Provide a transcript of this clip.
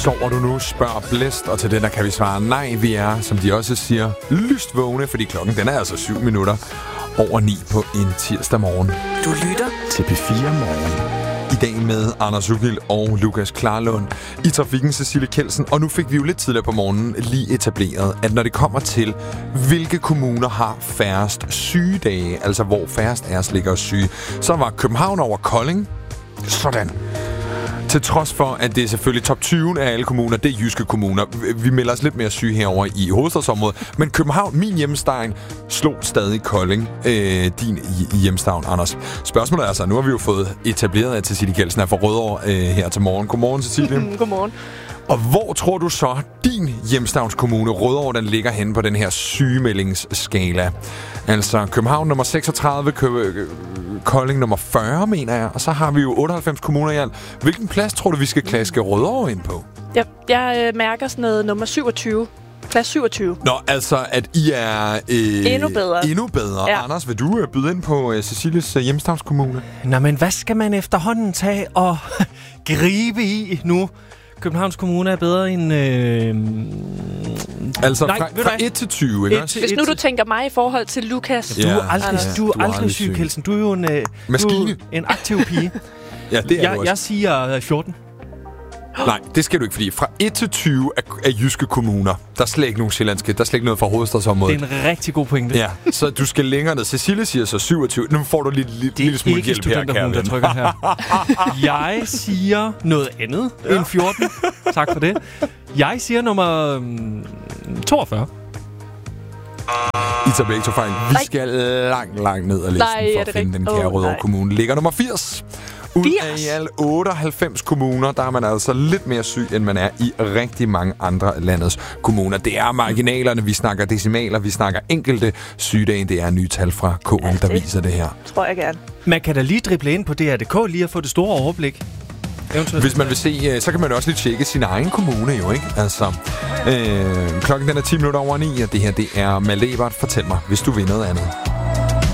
Sover du nu, spørger Blæst, og til den der kan vi svare nej, vi er, som de også siger, lyst vågne, fordi klokken den er altså 7 minutter over 9 på en tirsdag morgen. Du lytter til P4 Morgen. I dag med Anders Ugild og Lukas Klarlund. I trafikken Cecilie Kelsen. Og nu fik vi jo lidt tidligere på morgenen lige etableret, at når det kommer til, hvilke kommuner har færrest sygedage, altså hvor færrest af os ligger syge, så var København over Kolding. Sådan. Til trods for, at det er selvfølgelig top 20 af alle kommuner, det er jyske kommuner. Vi melder os lidt mere syge herover i hovedstadsområdet. Men København, min hjemstavn, slog stadig Kolding, din hjemstavn, Anders. Spørgsmålet er altså, nu har vi jo fået etableret, at Cecilie Kelsen er fra Rødovre her til morgen. Godmorgen, Cecilie. Godmorgen. Og hvor tror du så, din hjemstavnskommune Rødovre, den ligger henne på den her sygemeldingsskala? Altså København nummer 36, Kolding nummer 40, mener jeg. Og så har vi jo 98 kommuner i alt. Hvilken plads tror du, vi skal klaske Rødovre ind på? Jeg mærker sådan noget nummer 27. Plads 27. Nå, altså at I er endnu bedre. Endnu bedre. Ja. Anders, vil du byde ind på Cecilies hjemstavnskommune? Nå, men hvad skal man efterhånden tage og gribe i nu? Københavns Kommune er bedre end... Altså fra 1 til 20, ikke? Hvis nu du tænker mig i forhold til Lukas. Ja. Du er aldrig syg, Kelsen. Du er jo en aktiv pige. Ja, det er jeg siger 14. Nej, det skal du ikke, fordi fra 1 til 20 af jyske kommuner, der er slet ikke nogen sjællandske, der er slet ikke noget fra hovedstadsområdet. Det er en rigtig god pointe. Ja, så du skal længere ned. Cecilie siger så 27. Nu får du lille smule hjælp her, kære ven. Der trykker her. Jeg siger noget andet end 14. Tak for det. Jeg siger nummer 42. I tager begge to fejl. Vi skal langt ned ad listen for at finde den kære Rødovre Kommune. Ligger nummer 80. Ud af i alle 98 kommuner, der er man altså lidt mere syg, end man er i rigtig mange andre af landets kommuner. Det er marginalerne, vi snakker decimaler, vi snakker enkelte sygedage. Det er nye tal fra KL, der viser det her. Tror jeg gerne. Man kan da lige drible ind på DR.dk lige at få det store overblik. Hvis man vil se, så kan man også lige tjekke sin egen kommune jo, ikke? Altså, klokken den er 10 minutter over 9, og det her, det er Malte Ebert. Fortæl mig, hvis du vil noget andet.